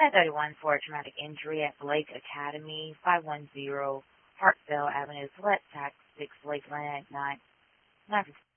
1031 for a traumatic injury at Blake Academy, 510 Hartsville Avenue, Select Tax 6, Lakeland, 9.